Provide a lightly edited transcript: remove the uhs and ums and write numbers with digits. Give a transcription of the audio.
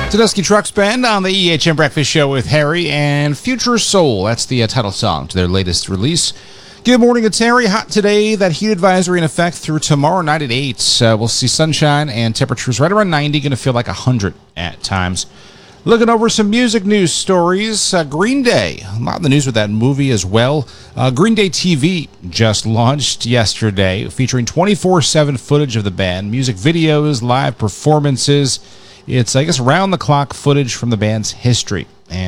Tedeschi Trucks Band on the EHM Breakfast Show with Harry and Future Soul. That's the title song to their latest release. Good morning, it's Harry. Hot today. That heat advisory in effect through tomorrow night at 8. We'll see sunshine and temperatures right around 90. Going to feel like 100 at times. Looking over some music news stories. Green Day. A lot of the news with that movie as well. Green Day TV just launched yesterday, featuring 24/7 footage of the band, music videos, live performances. It's, I guess, round-the-clock footage from the band's history. And